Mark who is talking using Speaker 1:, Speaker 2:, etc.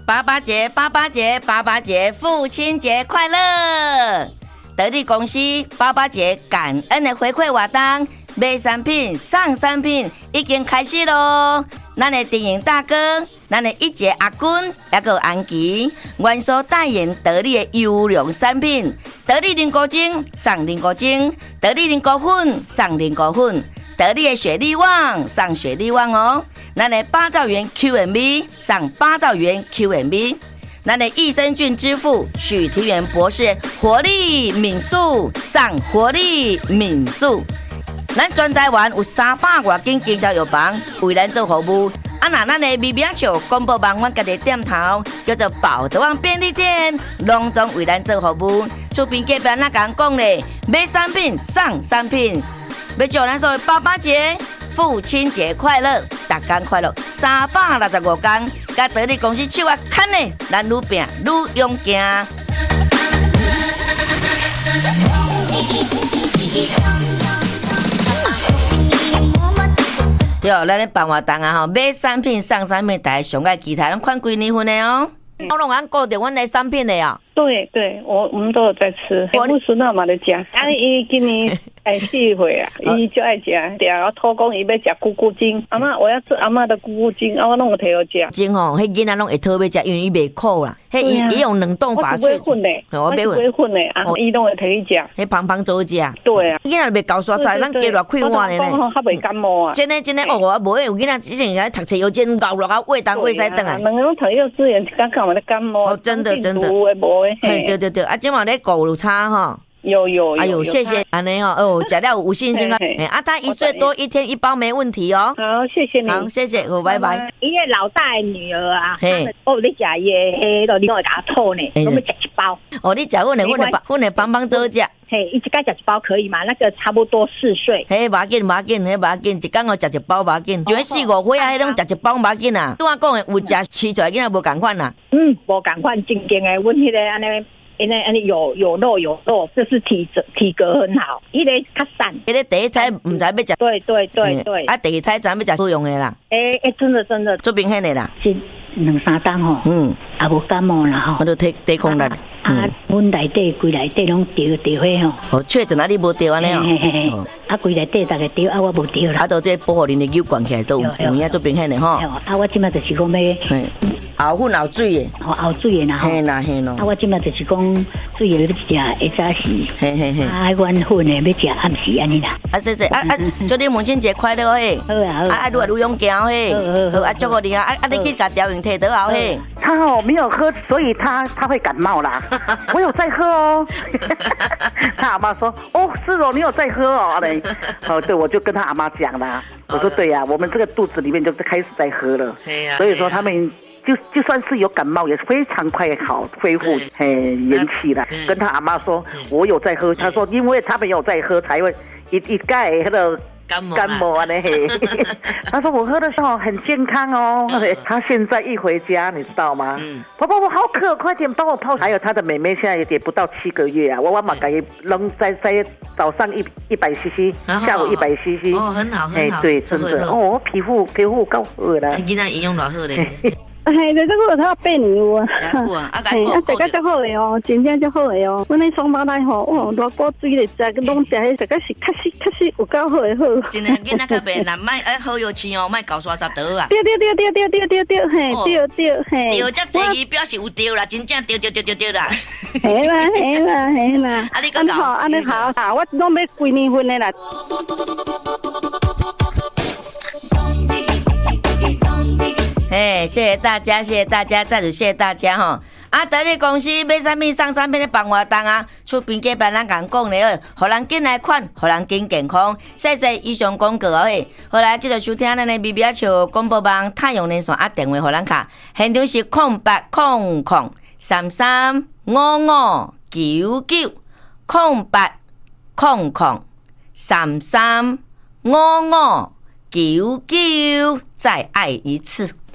Speaker 1: 爸爸节，爸爸节，爸爸节，父亲节快乐！得力公司爸爸节感恩的回馈活动，买产品送产品已经开始咯。咱的电影大哥，咱的一姐阿君，还有安琪，原所代言得力的优良产品，得力凝固精送凝固精，得力凝固粉送凝固粉，得力的雪力旺送雪力旺哦。咱的八兆元 Q&B 送八兆元 Q&B。咱的益生菌之父许庭元博士活力敏素上活力敏素，咱全台湾有300多间经销药房为咱做服务。那咱的微名笑公布网阮家己店头叫做宝德旺便利店，隆重为咱做服务。厝边隔壁那讲讲咧，买产品送产品，要祝咱所谓爸爸节、父亲节快乐，大家快乐365天。甲得力公司手啊牵咧，咱愈拼愈勇敢。哟，咱咧办活动啊吼，买产品送产品，大家上爱期待，咱款几年份的哦。我拢按顾着阮的产品的哦。
Speaker 2: 对对，我们都有在吃，不是那么的吃。伊今年4岁啊，伊就爱吃，我偷讲伊要吃咕咕精。阿妈，我要吃阿妈的咕咕精，我拢有摕好吃。
Speaker 1: 精哦，迄囡仔拢会讨要吃，因为伊袂苦啦。迄伊用冷冻法
Speaker 2: 去。我是不会混的，我是不会混的，啊，伊拢会摕去吃。
Speaker 1: 迄胖胖做食。
Speaker 2: 对啊。
Speaker 1: 囡仔袂高刷晒，咱加落开碗的呢。
Speaker 2: 较袂感冒啊。
Speaker 1: 真的哦，我无有囡仔之前来读册有真熬落啊，胃东胃西转来。
Speaker 2: 两个拢读幼稚园，刚刚我的感冒。
Speaker 1: 哦，真的。对，啊，今晚咧狗有差哈。
Speaker 2: 有，
Speaker 1: 哎呦，谢谢安尼哦，哦，食了有信心啊！啊，他1岁多1天1包没问题哦。
Speaker 2: 好，谢谢你。
Speaker 1: 好，谢谢，我拜拜。
Speaker 3: 伊个老大的女儿啊，哦，你食伊个迄个，你我甲吐呢，我们食一包。
Speaker 1: 哦，你食阮的棒棒做食。
Speaker 3: 嘿，一天食一包可以吗？那个差不多4岁。
Speaker 1: 嘿，无要紧，一天哦食一包无要紧。就4、5岁啊，迄种食一包无要紧啊。拄仔讲的有食饲出来囡仔无共款啦。
Speaker 3: 无共款，正经的，阮迄个安尼。因为有肉，这是体格很好。伊个较散，
Speaker 1: 伊个第一胎唔知要食。
Speaker 3: 对。
Speaker 1: 啊，第二胎知要食素用的啦。
Speaker 3: 真的，
Speaker 1: 做明显的啦。
Speaker 3: 是2-3天吼，也无感冒啦吼。
Speaker 1: 我都抵抗力。
Speaker 3: 阮内底规内底拢掉迄吼。
Speaker 1: 哦，确诊啊，你无掉安尼哦。
Speaker 3: 啊，规内底大概掉，啊，我无掉啦。
Speaker 1: 啊，到这保护恁的有关起来都有影做明显的吼。
Speaker 3: 啊，我即摆就是讲要
Speaker 1: 熬粉熬水的，
Speaker 3: 熬水的啦吼。
Speaker 1: 嘿啦。啊，
Speaker 3: 我即摆就是讲水的要食，下早时。
Speaker 1: 嘿。
Speaker 3: 啊，阮粉的要食暗时安尼啦。
Speaker 1: 啊，谢谢啊，祝你母亲节快乐嘿。
Speaker 3: 好啊。
Speaker 1: 啊，愈来愈勇敢嘿。好啊，祝福你啊！啊，你去甲调用摕倒后嘿。
Speaker 4: 他没有喝，所以他会感冒啦。我有在喝哦。他阿妈说：“哦，是哦，你有在喝哦。”对，我就跟他阿妈讲啦。我说：“对呀，我们这个肚子里面就是开始在喝了。”所以说他们就算是有感冒，也非常快好恢复元气了。跟他阿妈说：“我有在喝。”他说：“因为他们有在喝，才会一盖那个。”感冒啊嘞！他说我喝的时候很健康哦。他现在一回家，你知道吗？婆婆我好渴，快点帮我泡。还有他的妹妹现在也不到7个月啊，我马上给扔在早上100cc，下午100cc。
Speaker 1: 哦，很好。
Speaker 4: 对，真的哦，皮肤够好了。
Speaker 1: 囡仔营养偌好咧。
Speaker 2: 这个他变牛啊，大家足好的哦，真正足好的哦。阮那双胞胎吼，哇，偌果水咧食，拢食迄实在是确实有够好的好。
Speaker 1: 真的囡仔较白，那卖好药吃哦，卖搞刷杂倒啊。
Speaker 2: 对，嘿，对，嘿。
Speaker 1: 对，这济伊表示有对啦，真正对啦。
Speaker 2: 嘿啦。
Speaker 1: 啊，你讲好，
Speaker 2: 安尼好，我拢要几年份的啦。
Speaker 1: 谢谢大家，再次谢谢大家哈！啊，得力公司买产品送产品的办活动啊，厝边隔壁咱讲讲咧，互人紧来款，互人紧健康。谢谢以上广告哦。后来继续收听咱的微笑笑广播网太阳连线啊，电话互人卡，现场是0800335599，0800335599，再爱一次。